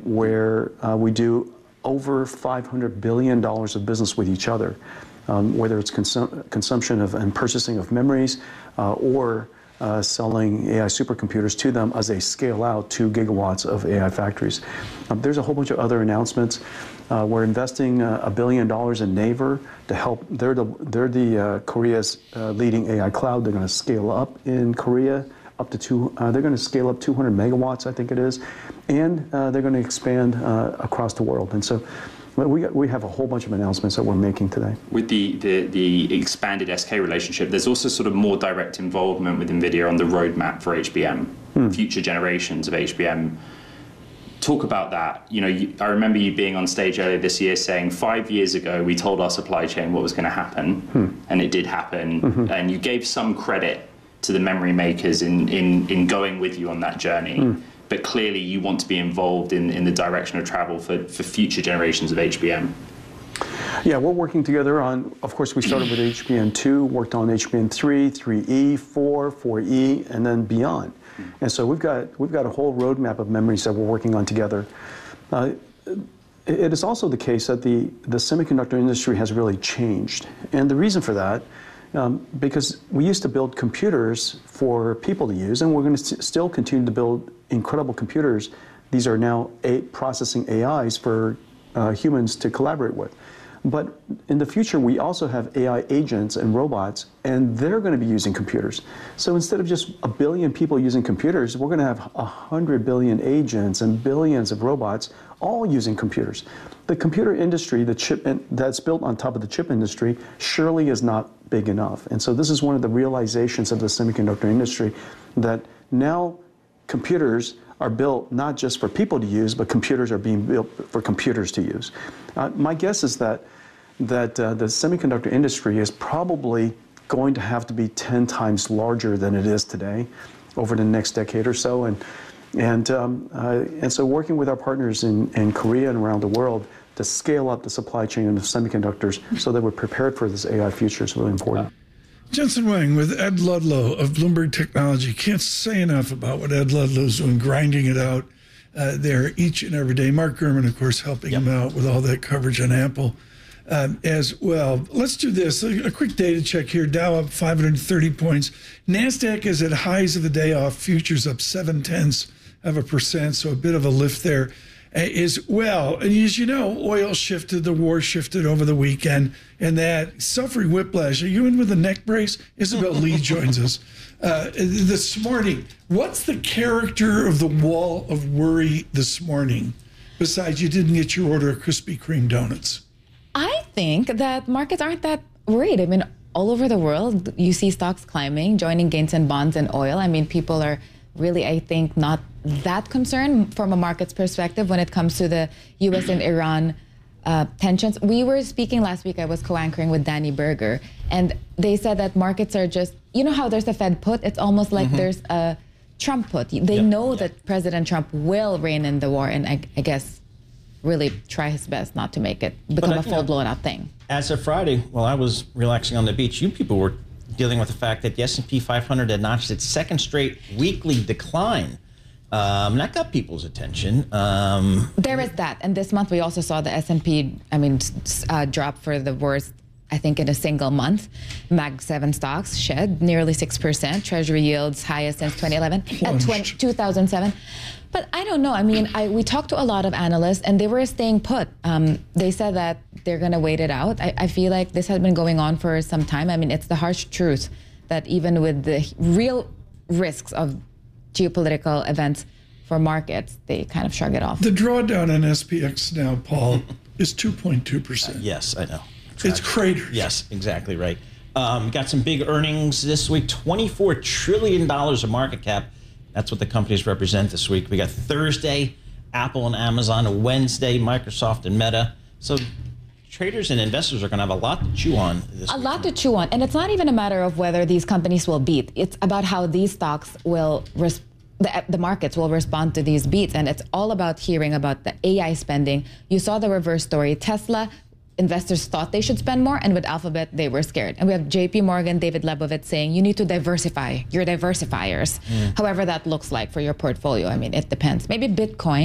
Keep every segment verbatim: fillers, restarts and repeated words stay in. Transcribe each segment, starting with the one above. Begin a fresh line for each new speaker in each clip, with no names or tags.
where uh, we do over five hundred billion dollars of business with each other, um, whether it's consum consumption of and purchasing of memories uh, or uh, selling A I supercomputers to them as they scale out two gigawatts of A I factories. Um, there's a whole bunch of other announcements. Uh, we're investing uh, a billion dollars in Naver to help. They're the, they're the uh, Korea's uh, leading A I cloud. They're going to scale up in Korea up to two, uh, they're going to scale up two hundred megawatts, I think it is, and uh, they're going to expand uh, across the world. And so we, we have a whole bunch of announcements that we're making today.
With the, the, the expanded S K relationship, there's also sort of more direct involvement with NVIDIA on the roadmap for H B M, hmm. future generations of H B M. Talk about that. You know, you, I remember you being on stage earlier this year saying five years ago we told our supply chain what was going to happen, hmm. and it did happen, mm-hmm. and you gave some credit to the memory makers in, in, in going with you on that journey. Mm. But clearly you want to be involved in, in the direction of travel for, for future generations of H B M.
Yeah, we're working together on, of course, we started with H B M two, worked on H B M three, three E, four, four E, and then beyond. Mm. And so we've got, we've got a whole roadmap of memories that we're working on together. Uh, it is also the case that the, the semiconductor industry has really changed. And the reason for that, Um, because we used to build computers for people to use, and we're going to st still continue to build incredible computers. These are now a processing A Is for uh, humans to collaborate with. But in the future, we also have A I agents and robots, and they're going to be using computers. So instead of just a billion people using computers, we're going to have a hundred billion agents and billions of robots all using computers. The computer industry, the chip in, that's built on top of the chip industry, surely is not big enough. And so this is one of the realizations of the semiconductor industry, that now computers are built not just for people to use, but computers are being built for computers to use. Uh, my guess is that that uh, the semiconductor industry is probably going to have to be ten times larger than it is today over the next decade or so. And and um, uh, and so working with our partners in, in Korea and around the world to scale up the supply chain of semiconductors so that we're prepared for this A I future is really important.
Jensen Huang with Ed Ludlow of Bloomberg Technology. Can't say enough about what Ed Ludlow's doing, grinding it out uh, there each and every day. Mark Gurman, of course, helping yep. him out with all that coverage on Apple um, as well. Let's do this. A, a quick data check here. Dow up five hundred thirty points. NASDAQ is at highs of the day off. Futures up seven tenths of a percent, so a bit of a lift there as well. And as you know, oil shifted, the war shifted over the weekend, and that suffering whiplash. Are you in with a neck brace? Isabel Lee joins us uh, this morning. What's the character of the wall of worry this morning, besides you didn't get your order of Krispy Kreme donuts?
I think that markets aren't that worried. I mean, all over the world, you see stocks climbing, joining gains in bonds and oil. I mean, people are really, I think, not that concerned from a market's perspective when it comes to the U S and Iran uh, tensions. We were speaking last week, I was co-anchoring with Danny Berger, and they said that markets are just, you know how there's a Fed put? It's almost like mm-hmm. there's a Trump put. They yep. know yep. that President Trump will rein in the war, and I, I guess really try his best not to make it become but, a full blown out thing.
As of Friday, while I was relaxing on the beach, you people were dealing with the fact that the S and P five hundred had notched its second straight weekly decline. Um, that got people's attention. Um,
there is that. And this month we also saw the S and P, I mean, uh, drop for the worst, I think, in a single month. Mag seven stocks shed nearly six percent. Treasury yields highest since twenty eleven, at two thousand seven. But I don't know. I mean, I, we talked to a lot of analysts, and they were staying put. Um, they said that they're going to wait it out. I, I feel like this has been going on for some time. I mean, it's the harsh truth that even with the real risks of geopolitical events for markets, they kind of shrug it off.
The drawdown on S P X now, Paul, is two point two percent.
Uh, yes, I know.
It's craters.
Yes, exactly right. Um, got some big earnings this week, twenty-four trillion dollars of market cap. That's what the companies represent this week. We got Thursday, Apple and Amazon. Wednesday, Microsoft and Meta. So traders and investors are going to have a lot to chew on this
A
week.
lot to chew on. And it's not even a matter of whether these companies will beat. It's about how these stocks will, res the, the markets will respond to these beats. And it's all about hearing about the A I spending. You saw the reverse story. Tesla, investors thought they should spend more, and with Alphabet, they were scared. And we have J P Morgan, David Lebovitz saying, you need to diversify your diversifiers. Mm. However that looks like for your portfolio. I mean, it depends. Maybe Bitcoin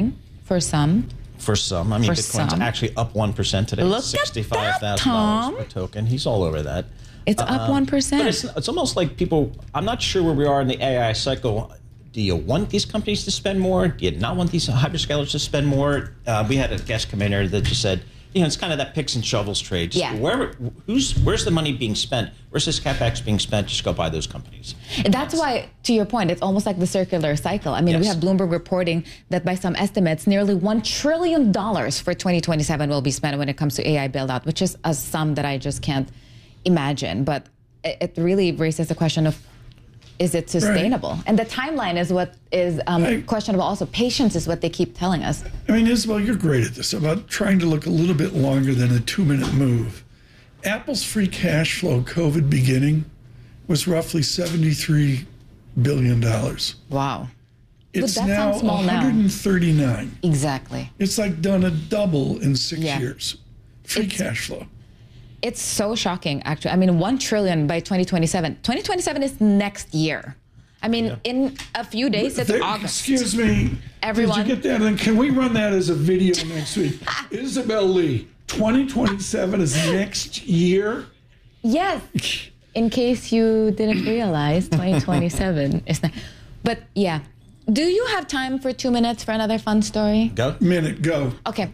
For some.
For some. I mean,
For
Bitcoin's
some.
actually up one percent today.
Look at
sixty-five thousand dollars
that, Tom.
per token. He's all over that.
It's up one percent.
But it's, it's almost like people, I'm not sure where we are in the A I cycle. Do you want these companies to spend more? Do you not want these hyperscalers to spend more? Uh, we had a guest come in here that just said, you know, it's kind of that picks and shovels trade. Just
Yeah.
Where, who's, where's the money being spent? Where's this CapEx being spent? Just go buy those companies.
That's why, to your point, it's almost like the circular cycle. I mean, we
Yes.
have Bloomberg reporting that by some estimates, nearly one trillion dollars for twenty twenty-seven will be spent when it comes to A I build-out, which is a sum that I just can't imagine. But it, it really raises the question of, is it sustainable? Right. And the timeline is what is um,
I,
questionable also. Patience is what they keep telling us.
I mean, Isabel, you're great at this, about trying to look a little bit longer than a two-minute move. Apple's free cash flow COVID beginning was roughly seventy-three billion dollars.
Wow.
It's
But that
now
sounds small now.
one hundred thirty-nine.
Exactly.
It's like done a double in six
Yeah.
years. Free
It's-
cash flow.
It's so shocking, actually. I mean, one trillion by twenty twenty-seven. twenty twenty-seven is next year. I mean, in a few days, it's
There-
August.
Excuse me.
Everyone-
Did you get that? And can we run that as a video next week? Isabel Lee, twenty twenty-seven is next year?
Yes. In case you didn't realize, twenty twenty-seven is not. But yeah. Do you have time for two minutes for another fun story?
Go.
Minute, go.
Okay.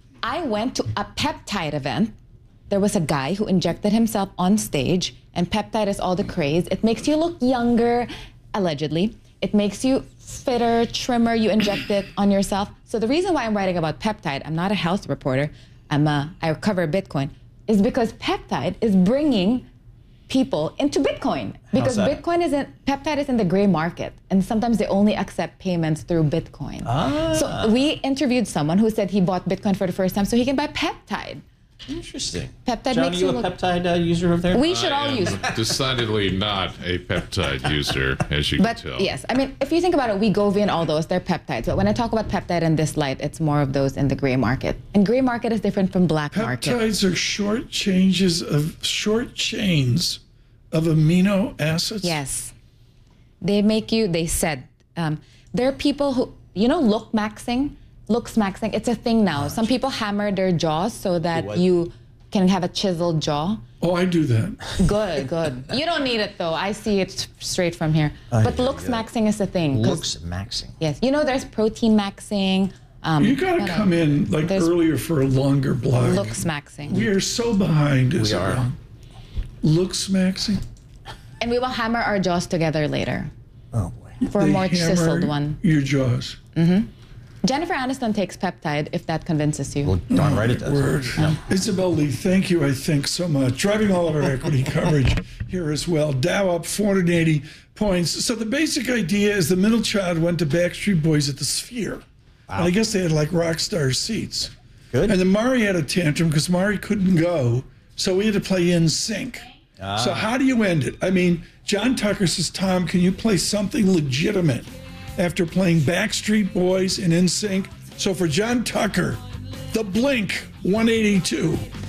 I went to a peptide event. There was a guy who injected himself on stage, and peptide is all the craze. It makes you look younger, allegedly. It makes you fitter, trimmer. You inject it on yourself. So the reason why I'm writing about peptide, I'm not a health reporter. I'm a, I cover Bitcoin, is because peptide is bringing people into Bitcoin. Because
that?
Bitcoin isn't, peptide is in the gray market. And sometimes they only accept payments through Bitcoin.
Ah.
So we interviewed someone who said he bought Bitcoin for the first time so he can buy peptide.
Interesting.
Peptide
John,
makes
are you
you
a
look-
peptide uh, user over there?
We should all
I am
use it.
decidedly not a peptide user, as you
But
can tell.
yes, I mean, if you think about it, Wegovy and all those, they're peptides. But when I talk about peptide in this light, it's more of those in the gray market. And gray market is different from black market.
Peptides are short changes of short chains of amino acids.
Yes. They make you, they said, um, there are people who, you know, look maxing? Looks maxing, it's a thing now. Some people hammer their jaws so that
what?
you can have a chiseled jaw.
Oh, I do that.
Good, good. You don't need it though. I see it straight from here. But
yeah,
looks
yeah.
maxing is a thing. 'cause-
Looks maxing.
Yes. You know, there's protein maxing. Um,
You got to
what
come
else?
in like
There's
earlier for a longer blog.
Looks maxing.
We are so behind,
We
Isabel.
are.
Looks maxing.
And we will hammer our jaws together later
Oh, boy.
for a
They
more
hammer
chiseled one.
Your jaws.
Jennifer Aniston takes peptide, if that convinces you.
Well, darn right it does.
Word. Isabel Lee, thank you, I think, so much. Driving all of our equity coverage here as well. Dow up four hundred eighty points. So the basic idea is the middle child went to Backstreet Boys at the Sphere. And I guess they had like rock star seats.
Good.
And then Mari had a tantrum because Mari couldn't go, so we had to play in sync. So how do you end it? I mean, John Tucker says, Tom, can you play something legitimate after playing Backstreet Boys and N Sync? So for John Tucker, the Blink one eighty-two.